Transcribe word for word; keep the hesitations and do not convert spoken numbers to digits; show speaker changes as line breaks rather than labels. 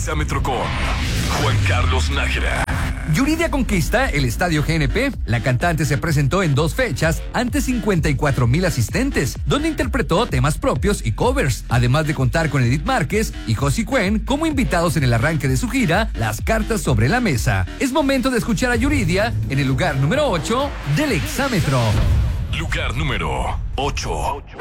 Exámetro con Juan Carlos Nájera.
Yuridia conquista el estadio G N P. La cantante se presentó en dos fechas ante cincuenta y cuatro mil asistentes, donde interpretó temas propios y covers, además de contar con Edith Márquez y Josie Cuen como invitados en el arranque de su gira Las Cartas sobre la Mesa. Es momento de escuchar a Yuridia en el lugar número ocho del Exámetro.
Lugar número ocho.